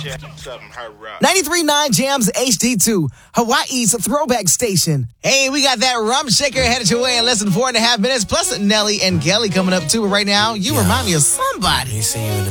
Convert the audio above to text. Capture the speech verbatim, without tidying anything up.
ninety-three point nine Jams H D two, Hawaii's throwback station. Hey, we got that rum shaker headed your way in less than four and a half minutes. Plus Nelly and Kelly coming up too. But right now, you Yeah. remind me of somebody. Let me see you in a